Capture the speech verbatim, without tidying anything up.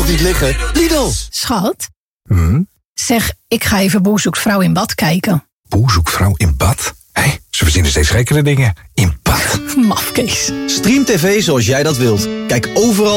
toch niet liggen? Lidl! Schat? Hm? Zeg, ik ga even Boer zoekt vrouw in bad kijken. Boer zoekt vrouw in bad? Hé, hey, ze verzinnen steeds gekkere dingen. In bad. Mafkees. Stream tv zoals jij dat wilt. Kijk overal